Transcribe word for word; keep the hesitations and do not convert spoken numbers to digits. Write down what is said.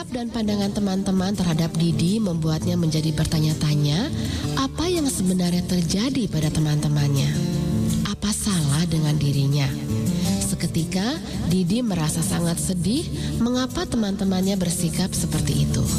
Sikap dan pandangan teman-teman terhadap Didi membuatnya menjadi bertanya-tanya apa yang sebenarnya terjadi pada teman-temannya. Apa salah dengan dirinya? Seketika, Didi merasa sangat sedih mengapa teman-temannya bersikap seperti itu.